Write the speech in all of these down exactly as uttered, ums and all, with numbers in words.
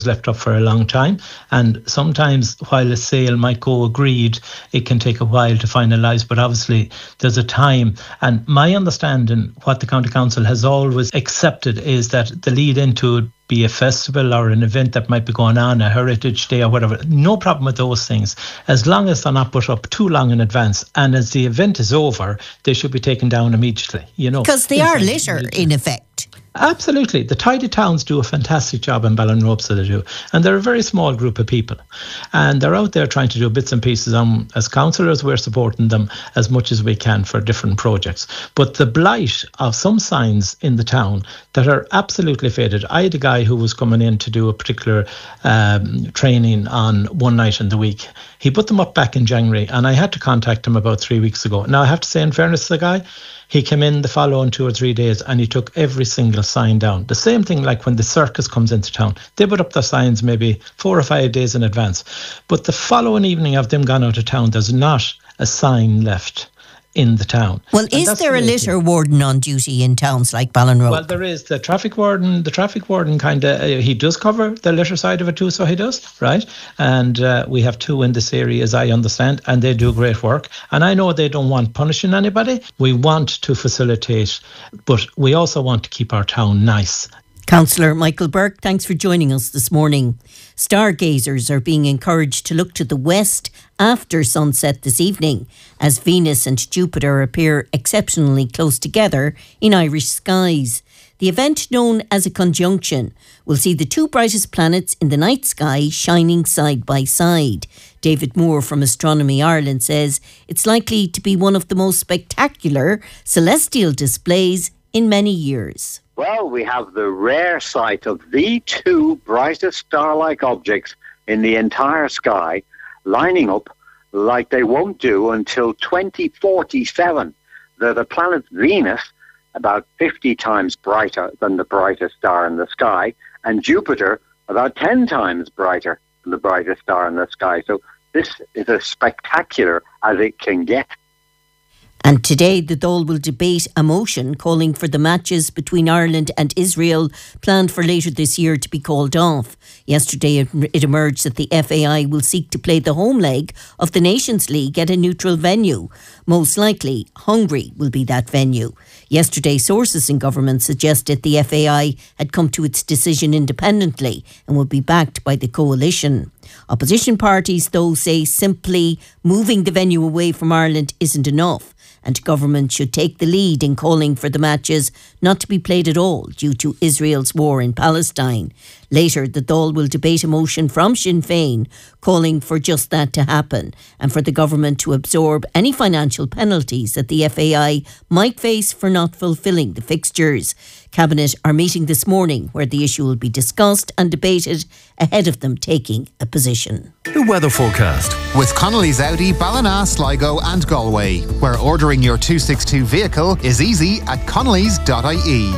left up for a long time, and sometimes while a sale might go agreed, it can take a while to finalise, but obviously there's a time. And my understanding, what the County Council has always accepted, is that the lead into it be a festival or an event that might be going on, a heritage day or whatever, no problem with those things, as long as they're not put up too long in advance, and as the event is over they should be taken down immediately, you know, because they are litter in effect. Absolutely. The Tidy Towns do a fantastic job in Ballinrobe, so they do. And they're a very small group of people. And they're out there trying to do bits and pieces. Um, as councillors, we're supporting them as much as we can for different projects. But the blight of some signs in the town that are absolutely faded. I had a guy who was coming in to do a particular um, training on one night in the week. He put them up back in January, and I had to contact him about three weeks ago. Now, I have to say, in fairness to the guy, he came in the following two or three days and he took every single sign down. The same thing like when the circus comes into town. They put up their signs maybe four or five days in advance. But the following evening of them gone out of town, there's not a sign left in the town. Well, and is there a litter warden on duty in towns like Ballinrobe? Well, there is. The traffic warden, the traffic warden kind of, uh, he does cover the litter side of it too, so he does, right? And uh, we have two in this area, as I understand, and they do great work. And I know they don't want punishing anybody. We want to facilitate, but we also want to keep our town nice. Councillor Michael Burke, thanks for joining us this morning. Stargazers are being encouraged to look to the west after sunset this evening, as Venus and Jupiter appear exceptionally close together in Irish skies. The event, known as a conjunction, will see the two brightest planets in the night sky shining side by side. David Moore from Astronomy Ireland says it's likely to be one of the most spectacular celestial displays in many years. Well, we have the rare sight of the two brightest star-like objects in the entire sky lining up like they won't do until twenty forty-seven. They're the planet Venus, about fifty times brighter than the brightest star in the sky, and Jupiter, about ten times brighter than the brightest star in the sky. So this is as spectacular as it can get. And today the Dáil will debate a motion calling for the matches between Ireland and Israel planned for later this year to be called off. Yesterday it emerged that the F A I will seek to play the home leg of the Nations League at a neutral venue. Most likely, Hungary will be that venue. Yesterday, sources in government suggested the F A I had come to its decision independently and would be backed by the coalition. Opposition parties, though, say simply moving the venue away from Ireland isn't enough, and government should take the lead in calling for the matches not to be played at all due to Israel's war in Palestine. Later, the Dáil will debate a motion from Sinn Féin calling for just that to happen and for the government to absorb any financial penalties that the F A I might face for not fulfilling the fixtures. Cabinet are meeting this morning where the issue will be discussed and debated ahead of them taking a position. The weather forecast with Connolly's Audi, Ballina, Sligo and Galway, where ordering your two sixty-two vehicle is easy at connellys dot I E.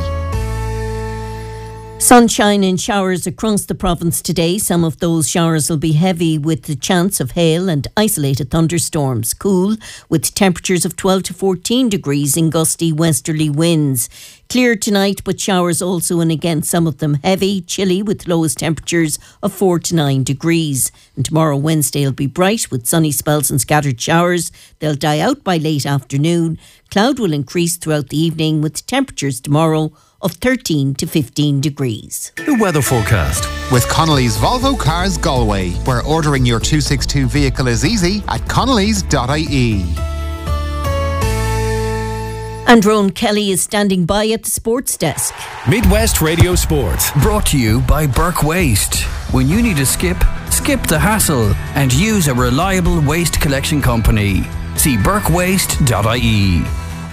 Sunshine and showers across the province today. Some of those showers will be heavy with the chance of hail and isolated thunderstorms. Cool with temperatures of twelve to fourteen degrees in gusty westerly winds. Clear tonight, but showers also, and again some of them heavy, chilly with lowest temperatures of four to nine degrees. And tomorrow, Wednesday, will be bright with sunny spells and scattered showers. They'll die out by late afternoon. Cloud will increase throughout the evening with temperatures tomorrow of thirteen to fifteen degrees. The weather forecast with Connolly's Volvo Cars Galway, where ordering your two sixty-two vehicle is easy at connellys dot I E. And Rowan Kelly is standing by at the sports desk. Midwest Radio Sport, brought to you by Burke Waste. When you need a skip, skip the hassle and use a reliable waste collection company. See burke waste dot I E.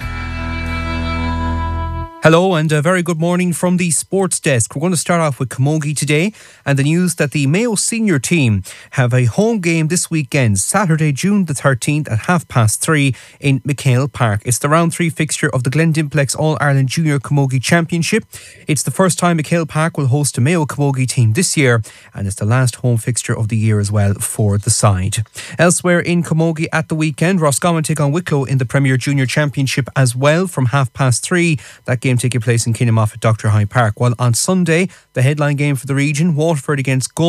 Hello and a very good morning from the sports desk. We're going to start off with Camogie today and the news that the Mayo senior team have a home game this weekend, Saturday, June the thirteenth at half past three in McHale Park. It's the round three fixture of the Glendimplex All-Ireland Junior Camogie Championship. It's the first time McHale Park will host a Mayo Camogie team this year, and it's the last home fixture of the year as well for the side. Elsewhere in Camogie at the weekend, Roscommon take on Wicklow in the Premier Junior Championship as well from half past three. That game game taking place in Kinnamoff at Doctor Hyde Park. While on Sunday, the headline game for the region, Waterford against Go